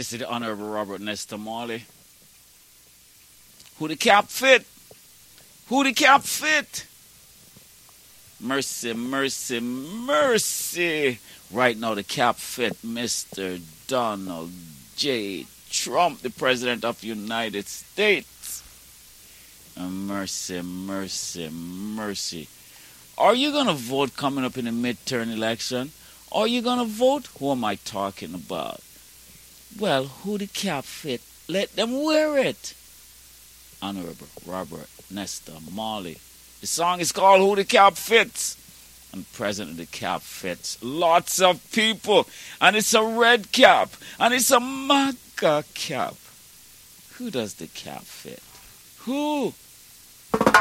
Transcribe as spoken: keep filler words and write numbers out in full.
This is the Honorable Robert Nesta Marley. Who the cap fit? Who the cap fit? Mercy, mercy, mercy. Right now the cap fit Mister Donald J. Trump, the President of the United States. And mercy, mercy, mercy. Are you going to vote coming up in the midterm election? Are you going to vote? Who am I talking about? Well, who the cap fit? Let them wear it. Honorable Robert Nesta Marley. The song is called Who the Cap Fits. And President of the Cap fits lots of people. And it's a red cap. And it's a MAGA cap. Who does the cap fit? Who?